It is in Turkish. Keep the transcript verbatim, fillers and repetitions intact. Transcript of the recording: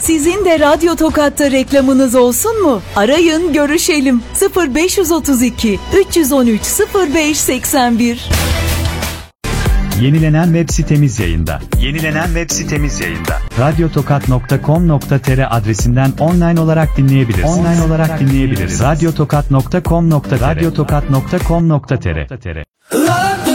Sizin de Radyo Tokat'ta reklamınız olsun mu? Arayın, görüşelim. sıfır beş otuz iki üç on üç sıfır beş seksen bir. Yenilenen web sitemiz yayında. Yenilenen web sitemiz yayında. radyotokat nokta com nokta tr adresinden online olarak dinleyebilirsiniz. Online olarak dinleyebiliriz. radyotokat nokta com nokta tr radyotokat nokta com nokta tr